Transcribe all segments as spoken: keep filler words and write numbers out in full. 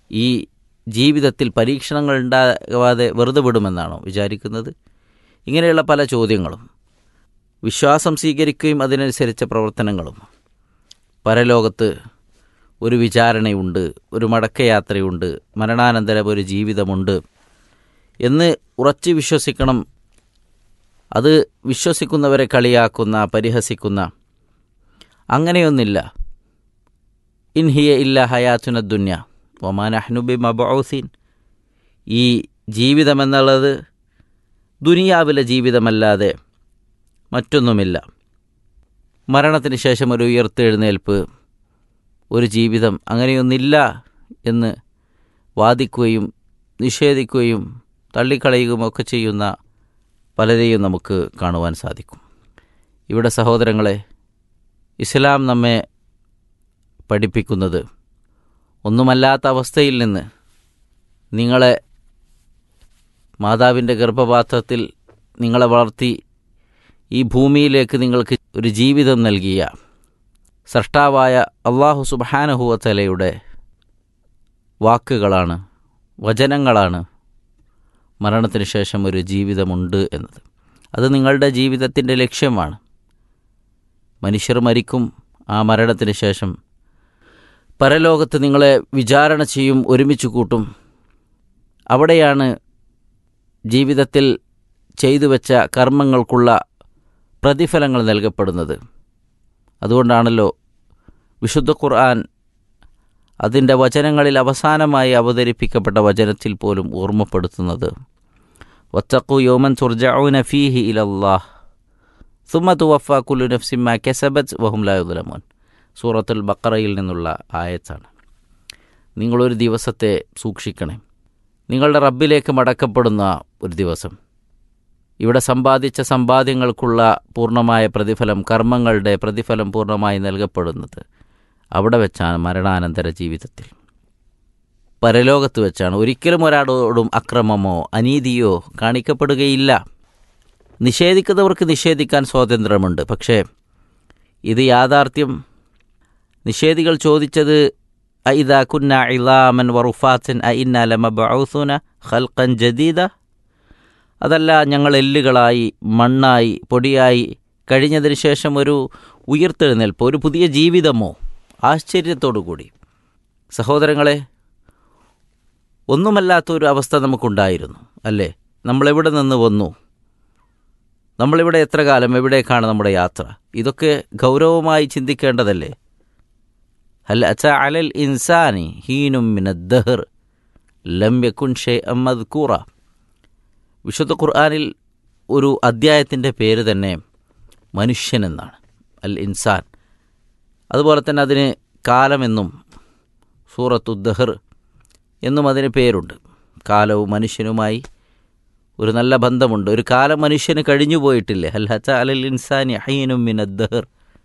ഈ ജീവിതത്തിൽ പരീക്ഷണങ്ങൾ ഉണ്ടാകാതെ വെറുതെ വിടുമെന്നാണോ വിചാരിക്കുന്നത്? ഇങ്ങനെയുള്ള പല ചോദ്യങ്ങളും, വിശ്വാസം സ്വീകരിക്കുകയും അതിനനുസരിച്ച പ്രവർത്തനങ്ങളും, പരലോകത്ത് ഒരു വിചാരണയുണ്ട്, ഒരു മടക്കയാത്രയുണ്ട്, മരണാനന്തരം ഒരു ജീവിതമുണ്ട് എന്ന് ഉറച്ച് വിശ്വസിക്കണം. അത് വിശ്വസിക്കുന്നവരെ കളിയാക്കുന്ന, പരിഹസിക്കുന്ന അങ്ങനെയൊന്നില്ല. ഇൻഹിയ ഇല്ല ഹയാത്തുന ദുന്യ വമാ നഹ്നു ബിമബ്ഊസീൻ. ഈ ജീവിതമെന്നുള്ളത് ദുനിയാവിലെ ജീവിതമല്ലാതെ മറ്റൊന്നുമില്ല. മരണത്തിന് ശേഷം ഒരു ഉയർത്തെഴുന്നേൽപ്പ്, ഒരു ജീവിതം, അങ്ങനെയൊന്നില്ല എന്ന് വാദിക്കുകയും നിഷേധിക്കുകയും തള്ളിക്കളയുകയും ഒക്കെ ചെയ്യുന്ന പലരെയും നമുക്ക് കാണുവാൻ സാധിക്കും. ഇവിടെ സഹോദരങ്ങളെ, ഇസ്ലാം നമ്മെ പഠിപ്പിക്കുന്നത് ഒന്നുമല്ലാത്ത അവസ്ഥയിൽ നിന്ന്, നിങ്ങളെ മാതാവിൻ്റെ ഗർഭപാത്രത്തിൽ നിങ്ങളെ വളർത്തി ഈ ഭൂമിയിലേക്ക് നിങ്ങൾക്ക് ഒരു ജീവിതം നൽകിയ സ്രഷ്ടാവായ അല്ലാഹു സുബ്ഹാനഹു വ തആലയുടെ വാക്കുകളാണ്, വചനങ്ങളാണ് മരണത്തിന് ശേഷം ഒരു ജീവിതമുണ്ട് എന്നത്. അത് നിങ്ങളുടെ ജീവിതത്തിൻ്റെ ലക്ഷ്യമാണ്. മനുഷ്യർ മരിക്കും, ആ മരണത്തിന് ശേഷം പരലോകത്ത് നിങ്ങളെ വിചാരണ ചെയ്യും, ഒരുമിച്ച് കൂട്ടും. അവിടെയാണ് ജീവിതത്തിൽ ചെയ്തു വെച്ച കർമ്മങ്ങൾക്കുള്ള പ്രതിഫലങ്ങൾ നൽകപ്പെടുന്നത്. അതുകൊണ്ടാണല്ലോ വിശുദ്ധ ഖുർആൻ അതിൻ്റെ വചനങ്ങളിൽ അവസാനമായി അവതരിപ്പിക്കപ്പെട്ട വചനത്തിൽ പോലും ഓർമ്മപ്പെടുത്തുന്നത്, വത്തഖു യൗമൻ തുർജഊന ഫീഹി ഇലല്ലാഹ് സുമ്മ തുവഫാ കുല്ലു നഫ്സിൻ മാ കസബത് വഹും ലാ യുദ്ലമൂൻ. സൂറത്തുൽ ബഖറയിൽ നിന്നുള്ള ആയത്താണ്. നിങ്ങളൊരു ദിവസത്തെ സൂക്ഷിക്കണേ, നിങ്ങളുടെ റബ്ബിലേക്ക് മടക്കപ്പെടുന്ന ഒരു ദിവസം. ഇവിടെ സമ്പാദിച്ച സമ്പാദ്യങ്ങൾക്കുള്ള പൂർണ്ണമായ പ്രതിഫലം, കർമ്മങ്ങളുടെ പ്രതിഫലം പൂർണ്ണമായി നൽകപ്പെടുന്നത് അവിടെ വെച്ചാണ്, മരണാനന്തര ജീവിതത്തിൽ. പരലോകത്ത് വെച്ചാണ്. ഒരിക്കലും ഒരാളോടും അക്രമമോ അനീതിയോ കാണിക്കപ്പെടുകയില്ല. നിഷേധിക്കുന്നവർക്ക് നിഷേധിക്കാൻ സ്വാതന്ത്ര്യമുണ്ട്. പക്ഷേ ഇത് യാഥാർത്ഥ്യം. നിഷേധികൾ ചോദിച്ചത് അഇദാ കുന്ന ഇളാമൻ വറുഫാത്തൻ അഇന്നാ ലമബ്ഊസുന ഖൽഖൻ ജദീദ, അതല്ല ഞങ്ങൾ എല്ലുകളായി മണ്ണായി പൊടിയായി കഴിഞ്ഞതിന് ശേഷം ഒരു ഉയർത്തെഴുന്നേൽപ്പ്, ഒരു പുതിയ ജീവിതമോ? ആശ്ചര്യത്തോടു കൂടി സഹോദരങ്ങളെ, ഒന്നുമല്ലാത്തൊരു അവസ്ഥ നമുക്കുണ്ടായിരുന്നു അല്ലേ? നമ്മളെവിടെ നിന്ന് വന്നു? നമ്മളിവിടെ എത്ര കാലം? എവിടേക്കാണ് നമ്മുടെ യാത്ര? ഇതൊക്കെ ഗൗരവമായി ചിന്തിക്കേണ്ടതല്ലേ? ഹൽ അതാ അലൽ ഇൻസാനി ഹീനും മിനദ്ദഹർ ലം യകുൻ ശൈഅൻ മദ്കൂറ. വിശുദ്ധ ഖുർആനിൽ ഒരു അദ്ധ്യായത്തിൻ്റെ പേര് തന്നെ മനുഷ്യനെന്നാണ്, അൽ ഇൻസാൻ. അതുപോലെ തന്നെ അതിന് കാലമെന്നും സൂറത്തുദ്ദഹർ എന്നും അതിന് പേരുണ്ട്. കാലവും മനുഷ്യനുമായി ഒരു നല്ല ബന്ധമുണ്ട്. ഒരു കാലം മനുഷ്യന് കഴിഞ്ഞു പോയിട്ടില്ലേ? ഹൽ അതാ അലൽ ഇൻസാനി ഹീനും മിനദ്ദഹർ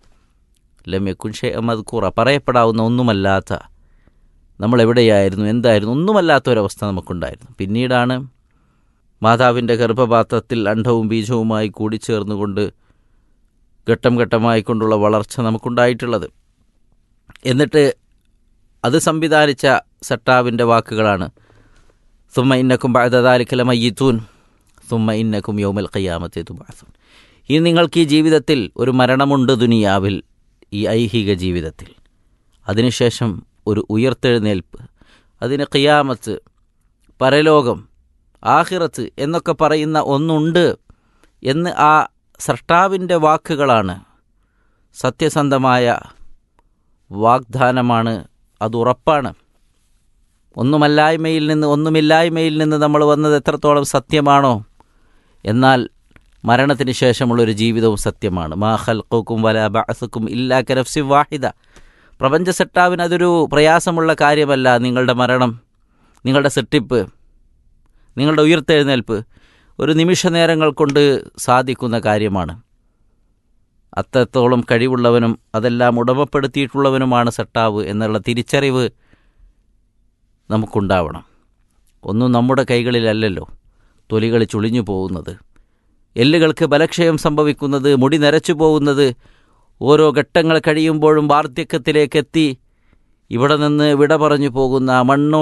ലം യകുൻ ശൈഅൻ മദ്കൂറ. പറയപ്പെടാവുന്ന ഒന്നുമല്ലാത്ത, നമ്മളെവിടെയായിരുന്നു, എന്തായിരുന്നു, ഒന്നുമല്ലാത്ത ഒരവസ്ഥ നമുക്കുണ്ടായിരുന്നു. പിന്നീടാണ് മാതാവിൻ്റെ ഗർഭപാത്രത്തിൽ അണ്ഡവും ബീജവുമായി കൂടിച്ചേർന്നുകൊണ്ട് ഘട്ടം ഘട്ടമായിക്കൊണ്ടുള്ള വളർച്ച നമുക്കുണ്ടായിട്ടുള്ളത്. എന്നിട്ട് അത് സംവിധാനിച്ച സട്ടാവിൻ്റെ വാക്കുകളാണ് സുമ്മ ഇന്നക്കും ബഅദ ദാലിക ലമയ്യിതൂൻ സുമ്മ ഇന്നക്കും യൗമൽ ഖിയാമത്തി തുബഅസൂൻ. ഇനി നിങ്ങൾക്ക് ഈ ജീവിതത്തിൽ ഒരു മരണമുണ്ട്, ദുനിയാവിൽ, ഈ ഐഹിക ജീവിതത്തിൽ. അതിനുശേഷം ഒരു ഉയർത്തെഴുന്നേൽപ്പ്, അതിന് ഖിയാമത്ത്, പരലോകം, ആഖിറത്ത് എന്നൊക്കെ പറയുന്ന ഒന്നുണ്ട് എന്ന് ആ സ്രഷ്ടാവിൻ്റെ വാക്കുകളാണ്. സത്യസന്ധമായ വാഗ്ദാനമാണ്, അതുറപ്പാണ്. ഒന്നുമല്ലായ്മയിൽ നിന്ന്, ഒന്നുമില്ലായ്മയിൽ നിന്ന് നമ്മൾ വന്നത് എത്രത്തോളം സത്യമാണോ, എന്നാൽ മരണത്തിന് ശേഷമുള്ളൊരു ജീവിതവും സത്യമാണ്. മാ ഖൽഖുക്കും വലാ ബഅസുക്കും ഇല്ലാ കനഫ്സിൻ വാഹിദ. പ്രപഞ്ച സൃഷ്ടാവിന് അതൊരു പ്രയാസമുള്ള കാര്യമല്ല. നിങ്ങളുടെ മരണം, നിങ്ങളുടെ സൃഷ്ടിപ്പ്, നിങ്ങളുടെ ഉയർത്തെഴുന്നേൽപ്പ് ഒരു നിമിഷ നേരങ്ങൾ കൊണ്ട് സാധിക്കുന്ന കാര്യമാണ്. അത്രത്തോളം കഴിവുള്ളവനും അതെല്ലാം ഉടമപ്പെടുത്തിയിട്ടുള്ളവനുമാണ് സട്ടാവ് എന്നുള്ള തിരിച്ചറിവ് നമുക്കുണ്ടാവണം. ഒന്നും നമ്മുടെ കൈകളിലല്ലല്ലോ. തൊലികൾ ചുളിഞ്ഞു പോകുന്നത്, എല്ലുകൾക്ക് ബലക്ഷയം സംഭവിക്കുന്നത്, മുടി നരച്ചു പോകുന്നത്, ഓരോ ഘട്ടങ്ങൾ കഴിയുമ്പോഴും വാർദ്ധക്യത്തിലേക്കെത്തി ഇവിടെ നിന്ന് വിട പറഞ്ഞു പോകുന്ന, മണ്ണോ